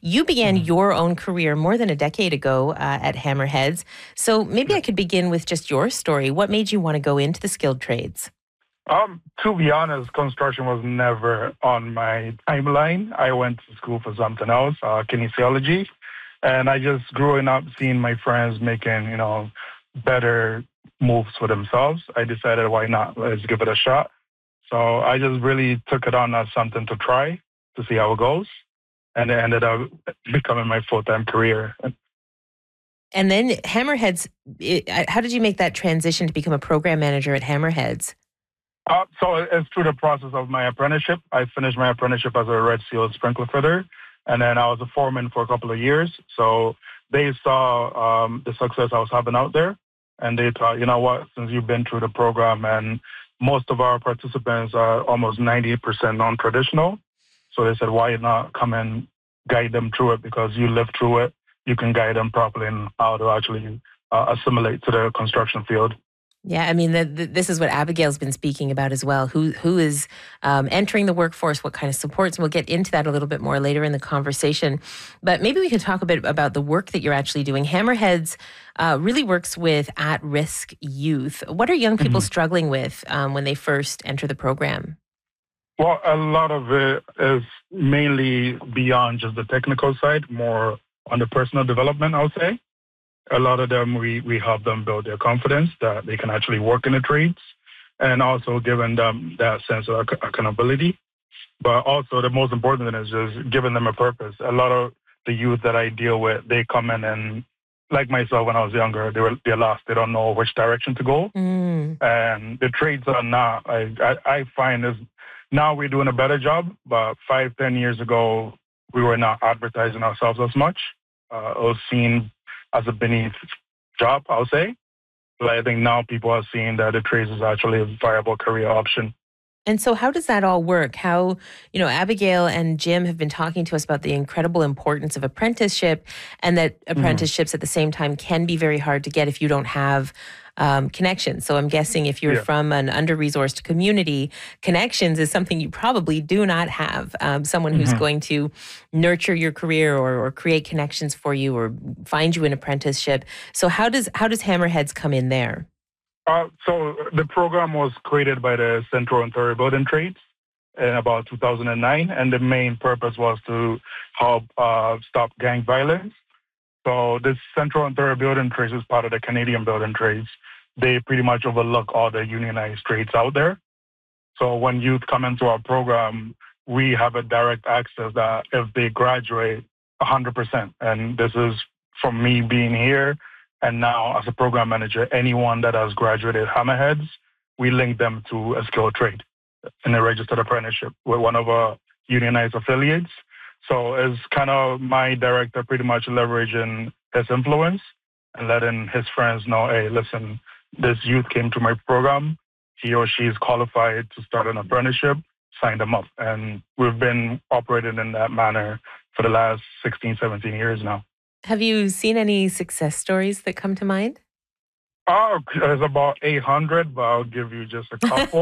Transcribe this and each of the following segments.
You began your own career more than a decade ago at Hammerheads. So maybe I could begin with just your story. What made you want to go into the skilled trades? To be honest, construction was never on my timeline. I went to school for something else, kinesiology. And I just growing up seeing my friends making, better moves for themselves. I decided, why not? Let's give it a shot. So I just really took it on as something to try to see how it goes. And it ended up becoming my full-time career. And then Hammerheads, how did you make that transition to become a program manager at Hammerheads? So it's through the process of my apprenticeship. I finished my apprenticeship as a Red Seal sprinkler fitter. And then I was a foreman for a couple of years. So they saw the success I was having out there. And they thought, you know what, since you've been through the program and most of our participants are almost 90% non-traditional. So they said, why not come and guide them through it? Because you lived through it. You can guide them properly in how to actually assimilate to the construction field. Yeah, I mean, this is what Abigail's been speaking about as well, who is entering the workforce, what kind of supports, and we'll get into that a little bit more later in the conversation. But maybe we can talk a bit about the work that you're actually doing. Hammerheads really works with at-risk youth. What are young people struggling with when they first enter the program? Well, a lot of it is mainly beyond just the technical side, more on the personal development, I would say. A lot of them, we help them build their confidence that they can actually work in the trades and also giving them that sense of accountability. But also the most important thing is just giving them a purpose. A lot of the youth that I deal with, they come in and, like myself when I was younger, they're lost. They don't know which direction to go. And the trades are not, I find is now we're doing a better job, but 5-10 years ago, we were not advertising ourselves as much. It was seen as a beneath job, I'll say. But I think now people are seeing that the trades is actually a viable career option. And so how does that all work? How, Abigail and Jim have been talking to us about the incredible importance of apprenticeship and that apprenticeships at the same time can be very hard to get if you don't have connections. So I'm guessing if you're from an under-resourced community, connections is something you probably do not have. Someone who's going to nurture your career or create connections for you or find you an apprenticeship. So how does Hammerheads come in there? So the program was created by the Central Ontario Building Trades in about 2009, and the main purpose was to help stop gang violence. So this Central Ontario Building Trades is part of the Canadian Building Trades. They pretty much overlook all the unionized trades out there. So when youth come into our program, we have a direct access that if they graduate 100%, and this is from me being here, and now as a program manager, anyone that has graduated Hammerheads, we link them to a skilled trade in a registered apprenticeship with one of our unionized affiliates. So it's kind of my director pretty much leveraging his influence and letting his friends know, hey, listen, this youth came to my program. He or she is qualified to start an apprenticeship, sign them up. And we've been operating in that manner for the last 16, 17 years now. Have you seen any success stories that come to mind? There's about 800, but I'll give you just a couple.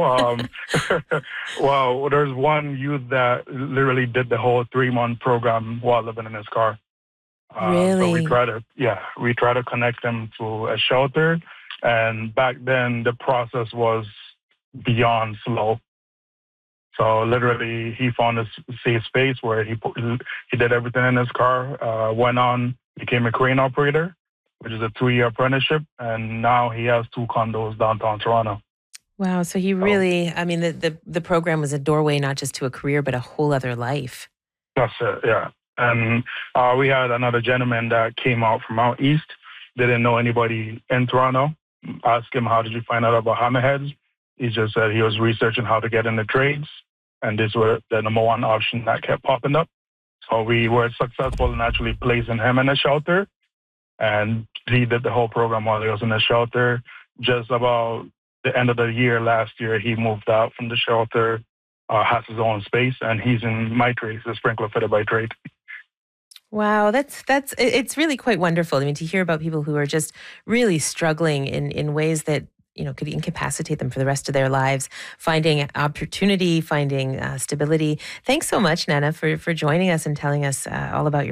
Well, there's one youth that literally did the whole 3-month program while living in his car. Really? So we try to connect them to a shelter. And back then, the process was beyond slow. So literally, he found a safe space where he did everything in his car, went on, became a crane operator, which is a 2-year apprenticeship, and now he has 2 condos downtown Toronto. Wow, so he really, the program was a doorway not just to a career, but a whole other life. That's it, yeah. And we had another gentleman that came out from out east, didn't know anybody in Toronto. Asked him, how did you find out about Hammerheads? He just said he was researching how to get in the trades, and this was the number one option that kept popping up. So we were successful in actually placing him in a shelter, and he did the whole program while he was in the shelter. Just about the end of the year last year, he moved out from the shelter, has his own space, and he's in my trade, he's a sprinkler fitter by trade. Wow, it's really quite wonderful. I mean, to hear about people who are just really struggling in ways that could incapacitate them for the rest of their lives, finding opportunity, finding stability. Thanks so much, Nana, for joining us and telling us all about your